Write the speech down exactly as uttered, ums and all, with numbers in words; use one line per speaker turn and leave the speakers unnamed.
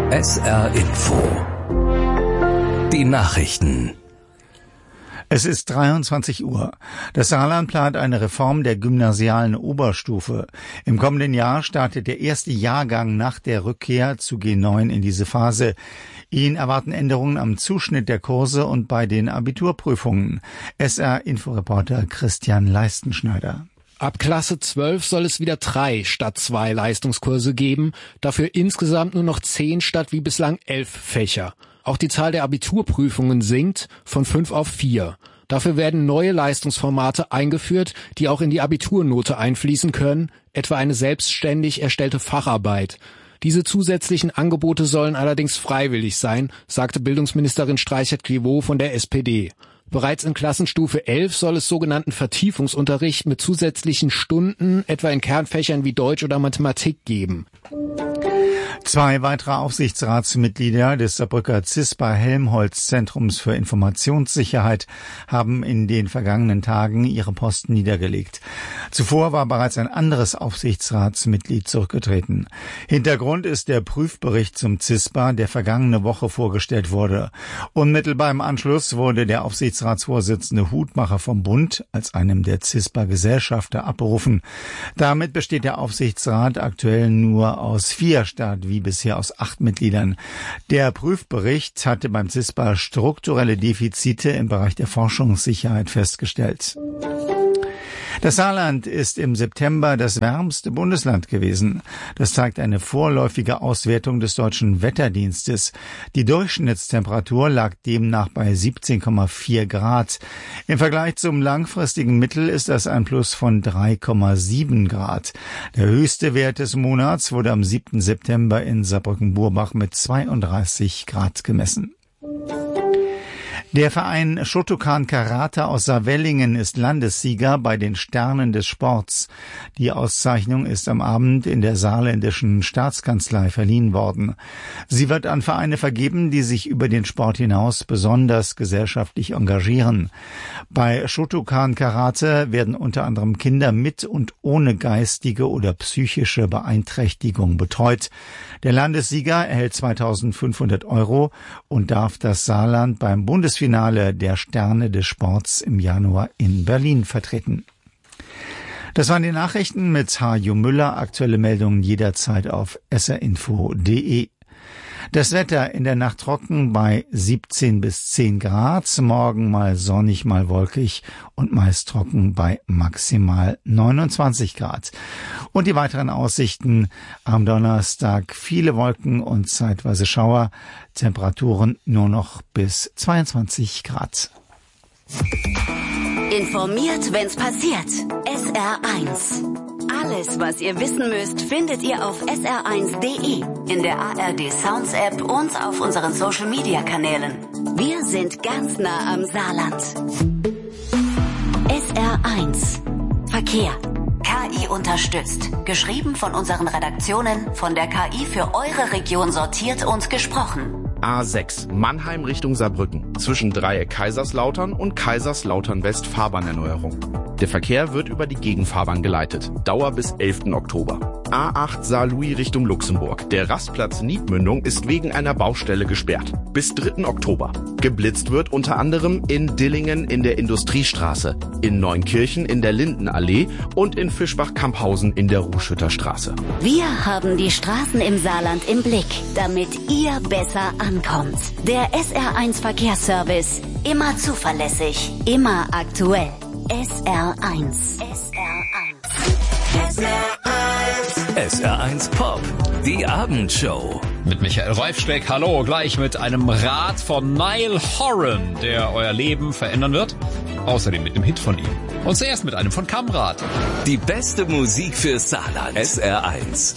S R Info. Die Nachrichten.
Es ist dreiundzwanzig Uhr. Das Saarland plant eine Reform der gymnasialen Oberstufe. Im kommenden Jahr startet der erste Jahrgang nach der Rückkehr zu G neun in diese Phase. Ihn erwarten Änderungen am Zuschnitt der Kurse und bei den Abiturprüfungen. S R-Inforeporter Christian Leistenschneider.
Ab Klasse zwölf soll es wieder drei statt zwei Leistungskurse geben, dafür insgesamt nur noch zehn statt wie bislang elf Fächer. Auch die Zahl der Abiturprüfungen sinkt von fünf auf vier. Dafür werden neue Leistungsformate eingeführt, die auch in die Abiturnote einfließen können, etwa eine selbstständig erstellte Facharbeit. Diese zusätzlichen Angebote sollen allerdings freiwillig sein, sagte Bildungsministerin Streichert-Clivaux von der S P D. Bereits in Klassenstufe elf soll es sogenannten Vertiefungsunterricht mit zusätzlichen Stunden, etwa in Kernfächern wie Deutsch oder Mathematik, geben.
Zwei weitere Aufsichtsratsmitglieder des Saarbrücker CISPA-Helmholtz-Zentrums für Informationssicherheit haben in den vergangenen Tagen ihre Posten niedergelegt. Zuvor war bereits ein anderes Aufsichtsratsmitglied zurückgetreten. Hintergrund ist der Prüfbericht zum CISPA, der vergangene Woche vorgestellt wurde. Unmittelbar im Anschluss wurde der Aufsichtsratsvorsitzende Hutmacher vom Bund als einem der CISPA-Gesellschafter abberufen. Damit besteht der Aufsichtsrat aktuell nur aus vier statt wie bisher aus acht Mitgliedern. Der Prüfbericht hatte beim CISPA strukturelle Defizite im Bereich der Forschungssicherheit festgestellt. Das Saarland ist im September das wärmste Bundesland gewesen. Das zeigt eine vorläufige Auswertung des Deutschen Wetterdienstes. Die Durchschnittstemperatur lag demnach bei siebzehn Komma vier Grad. Im Vergleich zum langfristigen Mittel ist das ein Plus von drei Komma sieben Grad. Der höchste Wert des Monats wurde am siebten September in Saarbrücken-Burbach mit zweiunddreißig Grad gemessen. Der Verein Shotokan Karate aus Saarwellingen ist Landessieger bei den Sternen des Sports. Die Auszeichnung ist am Abend in der saarländischen Staatskanzlei verliehen worden. Sie wird an Vereine vergeben, die sich über den Sport hinaus besonders gesellschaftlich engagieren. Bei Shotokan Karate werden unter anderem Kinder mit und ohne geistige oder psychische Beeinträchtigung betreut. Der Landessieger erhält zweitausendfünfhundert Euro und darf das Saarland beim Bundesfinale der Sterne des Sports im Januar in Berlin vertreten. Das waren die Nachrichten mit Hajo Müller. Aktuelle Meldungen jederzeit auf s r info punkt d e. Das Wetter in der Nacht trocken bei siebzehn bis zehn Grad, morgen mal sonnig, mal wolkig und meist trocken bei maximal neunundzwanzig Grad. Und die weiteren Aussichten: am Donnerstag viele Wolken und zeitweise Schauer, Temperaturen nur noch bis zweiundzwanzig Grad.
Informiert, wenn's passiert. S R eins. Alles, was ihr wissen müsst, findet ihr auf s r eins punkt d e, in der A R D Sounds App und auf unseren Social Media Kanälen. Wir sind ganz nah am Saarland. S R eins. Verkehr. K I unterstützt. Geschrieben von unseren Redaktionen, von der K I für eure Region sortiert und gesprochen.
A sechs, Mannheim Richtung Saarbrücken, zwischen Dreieck Kaiserslautern und Kaiserslautern West Fahrbahnerneuerung. Der Verkehr wird über die Gegenfahrbahn geleitet. Dauer bis elften Oktober. A acht Saarlouis Richtung Luxemburg. Der Rastplatz Niedmündung ist wegen einer Baustelle gesperrt. Bis dritten Oktober. Geblitzt wird unter anderem in Dillingen in der Industriestraße, in Neunkirchen in der Lindenallee und in Fischbach-Kamphausen in der Ruhschütterstraße.
Wir haben die Straßen im Saarland im Blick, damit ihr besser ankommt. Der S R eins Verkehrsservice. Immer zuverlässig, immer aktuell. S R eins. S R eins.
S R eins. S R eins Pop. Die Abendshow.
Mit Michael Reifsteck. Hallo, gleich mit einem Rat von Niall Horan, der euer Leben verändern wird. Außerdem mit einem Hit von ihm. Und zuerst mit einem von Kamrat.
Die beste Musik für Saarland. S R eins.